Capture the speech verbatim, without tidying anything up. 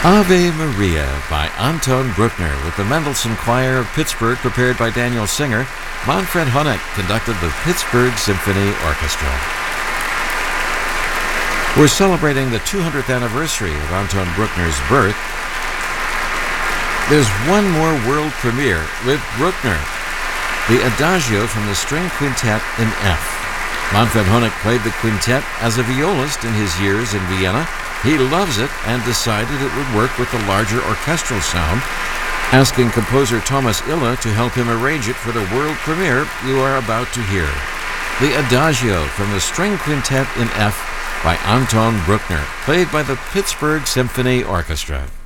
Ave Maria by Anton Bruckner with the Mendelssohn Choir of Pittsburgh, prepared by Daniel Singer. Manfred Honeck conducted the Pittsburgh Symphony Orchestra. We're celebrating the two hundredth anniversary of Anton Bruckner's birth. There's one more world premiere with Bruckner, the Adagio from the String Quintet in F. Manfred Honeck played the quintet as a violist in his years in Vienna. He loves it and decided it would work with the larger orchestral sound, asking composer Thomas Ille to help him arrange it for the world premiere you are about to hear. The Adagio from the String Quintet in F by Anton Bruckner, played by the Pittsburgh Symphony Orchestra.